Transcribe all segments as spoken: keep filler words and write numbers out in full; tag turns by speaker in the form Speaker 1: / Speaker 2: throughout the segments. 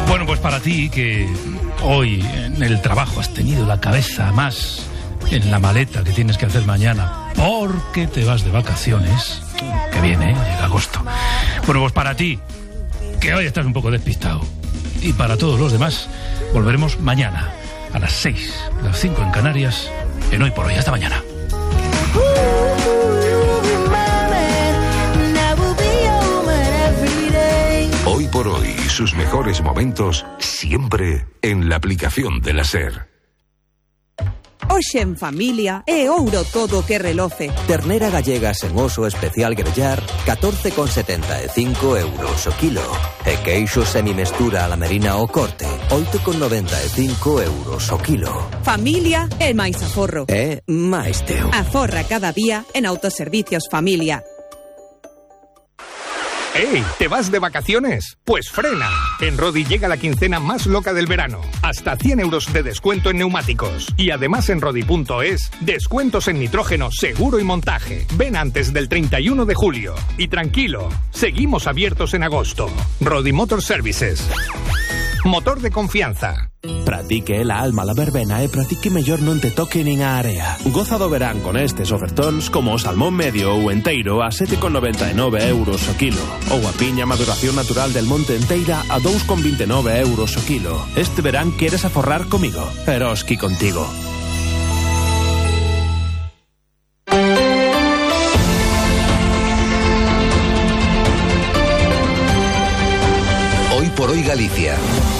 Speaker 1: Bueno, pues para ti que hoy en el trabajo has tenido la cabeza más en la maleta que tienes que hacer mañana porque te vas de vacaciones, que viene, ¿eh? Llega agosto. Bueno, pues para ti que hoy estás un poco despistado, y para todos los demás, volveremos mañana a las seis, a las cinco en Canarias, en Hoy por Hoy. Hasta mañana.
Speaker 2: Hoy por Hoy, sus mejores momentos siempre en la aplicación de la SER.
Speaker 3: Hoxe en familia é ouro todo que reloce.
Speaker 4: Ternera gallega sen oso especial grellar, catorce con setenta e cinco euros o kilo. E queixo semimestura a la merina o corte, oito con noventa e cinco euros o kilo.
Speaker 3: Familia é máis aforro.
Speaker 4: É máis teu.
Speaker 3: Aforra cada día en Autoservicios Familia.
Speaker 5: ¡Ey! ¿Te vas de vacaciones? Pues frena. En Rodi llega la quincena más loca del verano. Hasta cien euros de descuento en neumáticos. Y además en Rodi punto es, descuentos en nitrógeno, seguro y montaje. Ven antes del treinta y uno de julio. Y tranquilo, seguimos abiertos en agosto. Rodi Motor Services. Motor de confianza.
Speaker 6: Pra ti que é la alma la verbena e pra ti que mellor non te toque nin a area. Goza do verán con estes ofertóns como o salmón medio ou enteiro a sete con noventa e nove euros o kilo ou a piña maduración natural del monte enteira a dous con vinte e nove euros o kilo. Este verán queres aforrar comigo, Eroski contigo.
Speaker 2: Hoy por Hoy Galicia.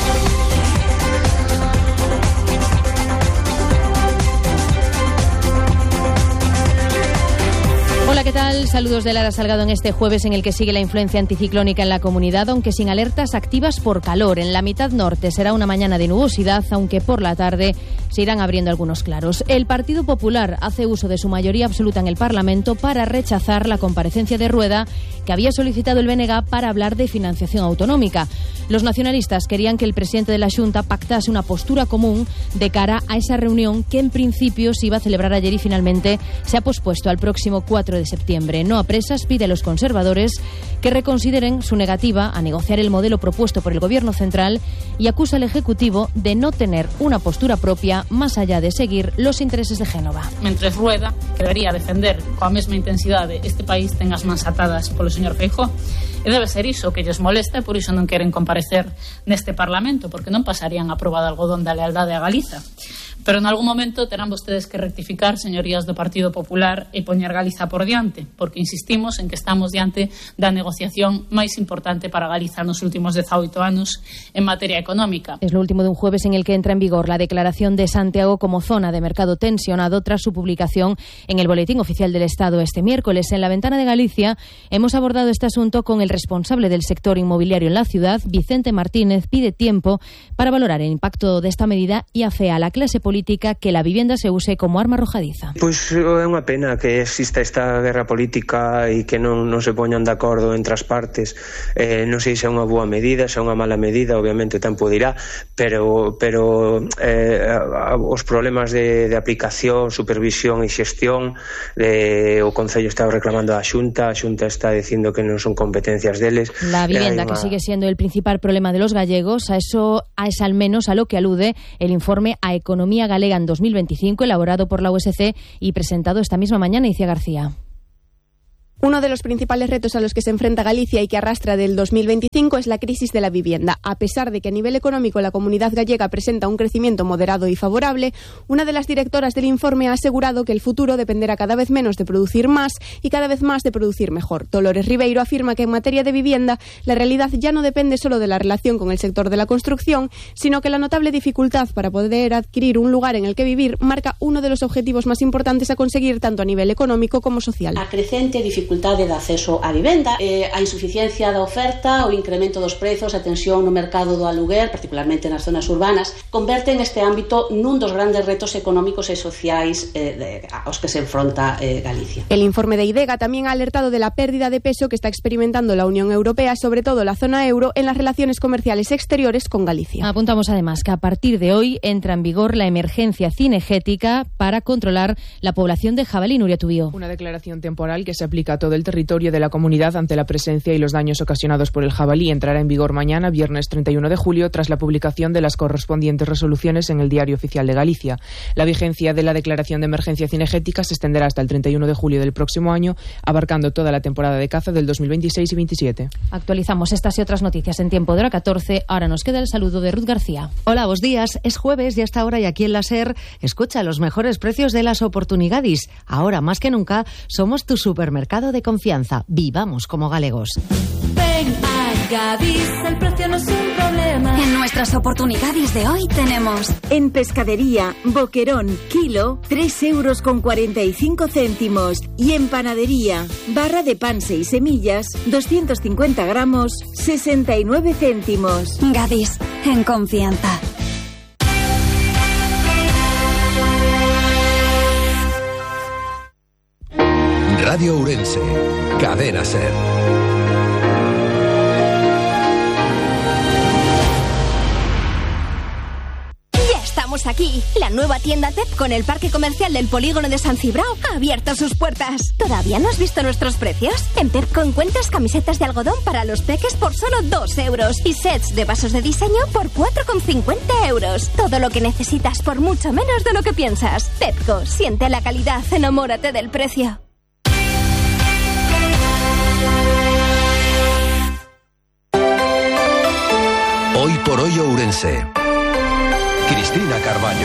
Speaker 7: Hola, ¿qué tal? Saludos de Lara Salgado en este jueves en el que sigue la influencia anticiclónica en la comunidad, aunque sin alertas activas por calor. En la mitad norte será una mañana de nubosidad, aunque por la tarde se irán abriendo algunos claros. El Partido Popular hace uso de su mayoría absoluta en el Parlamento para rechazar la comparecencia de Rueda que había solicitado el B N G para hablar de financiación autonómica. Los nacionalistas querían que el presidente de la Xunta pactase una postura común de cara a esa reunión que en principio se iba a celebrar ayer y finalmente se ha pospuesto al próximo cuatro de septiembre. No a presas pide a los conservadores que reconsideren su negativa a negociar el modelo propuesto por el Gobierno central y acusa al Ejecutivo de no tener una postura propia más allá de seguir los intereses de Génova.
Speaker 8: Mentres Rueda, que debería defender coa mesma intensidade este país, ten as mans atadas polo señor Feijóo, e debe ser iso que lles molesta e por iso non queren comparecer neste Parlamento, porque non pasarían a proba de algodón da lealdade a Galiza. Pero en algún momento terán vostedes que rectificar, señorías do Partido Popular, e poñer Galiza por diante, porque insistimos en que estamos diante da negociación máis importante para Galiza nos últimos dezaoito anos en materia económica.
Speaker 7: Es lo último de un jueves en el que entra en vigor la declaración de Santiago como zona de mercado tensionado tras su publicación en el Boletín Oficial del Estado este miércoles. En la Ventana de Galicia hemos abordado este asunto con el responsable del sector inmobiliario en la ciudad, Vicente Martínez. Pide tiempo para valorar el impacto de esta medida y afea a la clase política que la vivienda se use como arma arrojadiza.
Speaker 9: Pois é unha pena que exista esta guerra política e que non, non se poñan de acordo entre as partes. Eh, non sei se é unha boa medida, se é unha mala medida, obviamente o tempo dirá, pero, pero eh, os problemas de, de aplicación, supervisión e xestión, eh, o Concello está reclamando a Xunta, a Xunta está dicindo que non son competencias deles.
Speaker 7: La vivienda, una... que sigue siendo el principal problema de los gallegos, a eso es al menos a lo que alude el informe a Economía Galega en dos mil veinticinco, elaborado por la U S C y presentado esta misma mañana. Icía García.
Speaker 10: Uno de los principales retos a los que se enfrenta Galicia y que arrastra del dos mil veinticinco es la crisis de la vivienda. A pesar de que a nivel económico la comunidad gallega presenta un crecimiento moderado y favorable, una de las directoras del informe ha asegurado que el futuro dependerá cada vez menos de producir más y cada vez más de producir mejor. Dolores Ribeiro afirma que en materia de vivienda la realidad ya no depende solo de la relación con el sector de la construcción, sino que la notable dificultad para poder adquirir un lugar en el que vivir marca uno de los objetivos más importantes a conseguir tanto a nivel económico como social.
Speaker 11: A crecente dificultad de acceso á vivenda, eh, a insuficiencia da oferta, o incremento dos prezos, a tensión no mercado do aluguer, particularmente nas zonas urbanas, converten este ámbito nun dos grandes retos económicos e sociais eh, de, aos que se enfronta eh, Galicia.
Speaker 10: El informe de IDEGA también ha alertado de la pérdida de peso que está experimentando la Unión Europea, sobre todo la zona euro, en las relaciones comerciales exteriores con Galicia.
Speaker 7: Apuntamos además que a partir de hoy entra en vigor la emergencia cinegética para controlar la población de jabalí. Nuria Tubío.
Speaker 12: Una declaración temporal que se aplica a todo el territorio de la comunidad ante la presencia y los daños ocasionados por el jabalí. jabalí entrará en vigor mañana, viernes treinta y uno de julio, tras la publicación de las correspondientes resoluciones en el Diario Oficial de Galicia. La vigencia de la declaración de emergencia cinegética se extenderá hasta el treinta y uno de julio del próximo año, abarcando toda la temporada de caza del dos mil veintiséis y veintisiete.
Speaker 7: Actualizamos estas y otras noticias en tiempo de hora catorce. Ahora nos queda el saludo de Ruth García.
Speaker 13: Hola, buenos días. Es jueves y hasta ahora y aquí en la SER, escucha los mejores precios de las oportunidades. Ahora más que nunca somos tu supermercado de confianza. Vivamos como galegos.
Speaker 14: Ven a Gadis, el precio no es un problema. En nuestras oportunidades de hoy tenemos
Speaker 15: en pescadería, boquerón, kilo, tres euros con cuarenta y cinco céntimos. Y en panadería, barra de pan seis semillas, doscientos cincuenta gramos, sesenta y nueve céntimos.
Speaker 14: Gadis, en confianza.
Speaker 2: Radio Ourense, Cadena SER.
Speaker 16: Estamos aquí, la nueva tienda T E P con el parque comercial del polígono de San Cibrao ha abierto sus puertas. ¿Todavía no has visto nuestros precios? En Pepco encuentras camisetas de algodón para los peques por solo dos euros y sets de vasos de diseño por cuatro con cincuenta euros. Todo lo que necesitas por mucho menos de lo que piensas. Pepco, siente la calidad, enamórate del precio.
Speaker 2: Hoy por hoy Ourense. Cristina Carballo.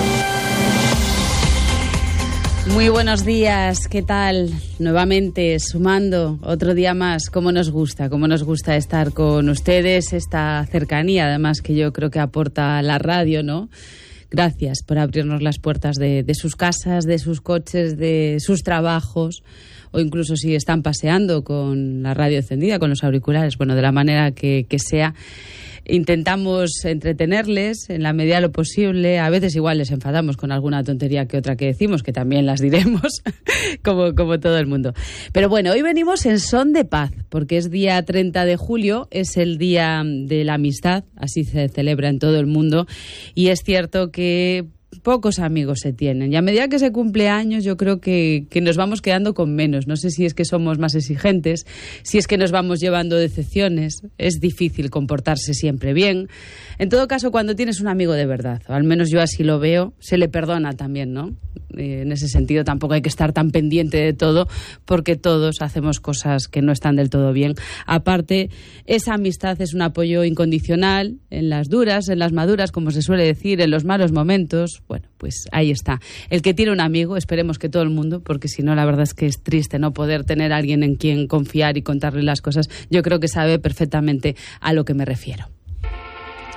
Speaker 17: Muy buenos días, ¿qué tal? Nuevamente sumando otro día más, cómo nos gusta, cómo nos gusta estar con ustedes, esta cercanía además que yo creo que aporta la radio, ¿no? Gracias por abrirnos las puertas de, de sus casas, de sus coches, de sus trabajos, o incluso si están paseando con la radio encendida, con los auriculares, bueno, de la manera que, que sea. Intentamos entretenerles en la medida de lo posible. A veces igual les enfadamos con alguna tontería que otra que decimos, que también las diremos, como, como todo el mundo. Pero bueno, hoy venimos en son de paz, porque es día treinta de julio, es el Día de la Amistad, así se celebra en todo el mundo, y es cierto que pocos amigos se tienen. Y a medida que se cumple años, yo creo que, que nos vamos quedando con menos. No sé si es que somos más exigentes, si es que nos vamos llevando decepciones. Es difícil comportarse siempre bien. En todo caso, cuando tienes un amigo de verdad, o al menos yo así lo veo, se le perdona también, ¿no? Eh, en ese sentido tampoco hay que estar tan pendiente de todo, porque todos hacemos cosas que no están del todo bien. Aparte, esa amistad es un apoyo incondicional en las duras, en las maduras, como se suele decir, en los malos momentos. Bueno, pues ahí está. El que tiene un amigo, esperemos que todo el mundo, porque si no, la verdad es que es triste no poder tener a alguien en quien confiar y contarle las cosas. Yo creo que sabe perfectamente a lo que me refiero.